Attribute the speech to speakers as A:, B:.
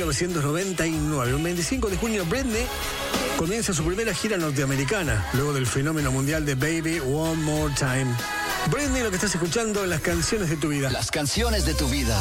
A: 1999. Un 25 de junio, Britney comienza su primera gira norteamericana, luego del fenómeno mundial de Baby One More Time. Britney, lo que estás escuchando en las canciones de tu vida.
B: Las canciones de tu vida.